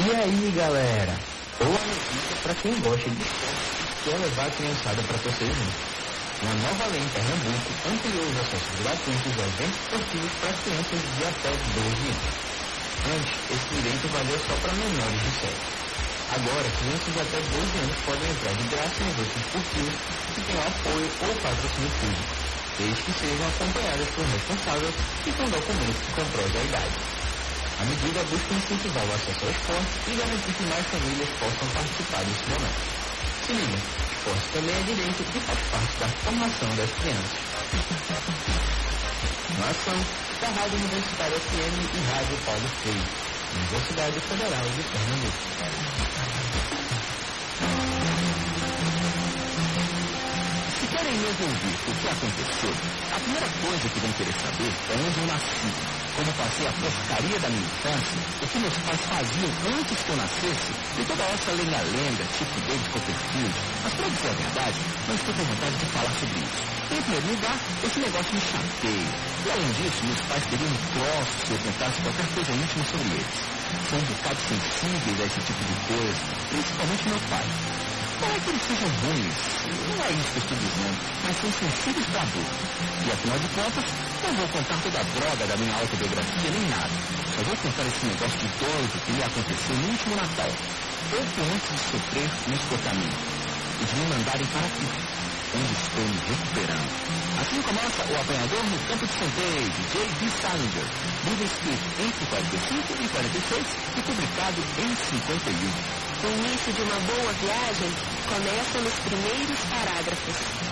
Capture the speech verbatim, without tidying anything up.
E aí, galera? Boa notícia para quem gosta de esporte e quer levar a criançada para torcer junto. Uma nova lei em Pernambuco ampliou os acessos gratuitos a eventos esportivos para crianças de até doze anos. Antes, esse direito valia só para menores de sete. Agora, crianças de até doze anos podem entrar de graça em eventos esportivos que tenham apoio ou patrocínio público, desde que sejam acompanhadas por responsáveis e com documentos que comprovem a idade. A medida busca incentivar o acesso ao esporte e garantir que mais famílias possam participar desse momento. Se liga, esporte também é direito e faz parte da formação das crianças. Uma ação da Rádio Universitária F M e Rádio Paulo Freire, Universidade Federal de Pernambuco. Se querem mesmo ouvir o que aconteceu, a primeira coisa que vão querer saber é onde eu nasci, como passei a porcaria da minha infância, o que meus pais faziam antes que eu nascesse, e toda essa lenga-lenga, tipo David Copperfield. Mas pra dizer a verdade, não estou com vontade de falar sobre isso. Em primeiro lugar, esse negócio me chateia. E além disso, meus pais teriam um troço se eu contasse qualquer coisa íntima sobre eles. São um bocado sensíveis a esse tipo de coisa, principalmente meu pai. Não é que eles sejam ruins, não é isso que eu estou dizendo, mas são sensíveis para adulto. E afinal de contas, não vou contar toda a droga da minha autobiografia nem nada. Só vou contar esse negócio de doido que me aconteceu no último Natal, pouco antes de sofrer um esgotamento e de me mandarem para aqui, onde estou me recuperando. Assim começa o apanhador no campo de centeio, de J D Salinger, livro escrito entre quarenta e cinco e quarenta e seis e publicado em cinquenta e um. O início de uma boa viagem começa nos primeiros parágrafos.